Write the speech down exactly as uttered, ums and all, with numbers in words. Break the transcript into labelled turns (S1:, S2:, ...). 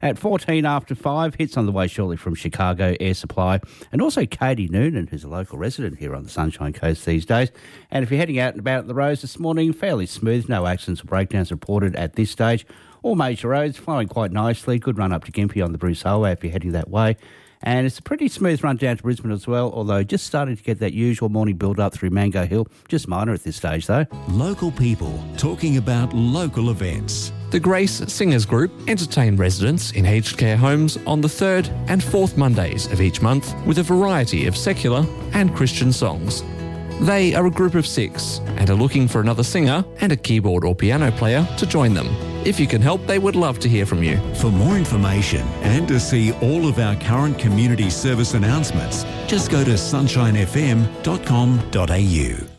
S1: At fourteen after five, hits on the way shortly from Chicago Air Supply, and also Katie Noonan, who's a local resident here on the Sunshine Coast these days. And if you're heading out and about the roads this morning, fairly smooth, no accidents or breakdowns reported at this stage. All major roads flowing quite nicely. Good run up to Gympie on the Bruce Highway if you're heading that way. And it's a pretty smooth run down to Brisbane as well, although just starting to get that usual morning build-up through Mango Hill. Just minor at this stage, though.
S2: Local people talking about local events.
S3: The Grace Singers Group entertain residents in aged care homes on the third and fourth Mondays of each month with a variety of secular and Christian songs. They are a group of six and are looking for another singer and a keyboard or piano player to join them. If you can help, they would love to hear from you.
S2: For more information and to see all of our current community service announcements, just go to sunshine f m dot com dot a u.